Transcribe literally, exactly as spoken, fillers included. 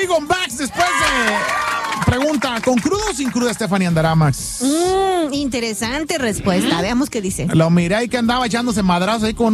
con Bax después de... Pregunta, ¿con crudo o sin cruda Stephanie Andaramax? Mm, interesante respuesta. Veamos qué dice. Lo miré ahí que andaba echándose madrazos ahí con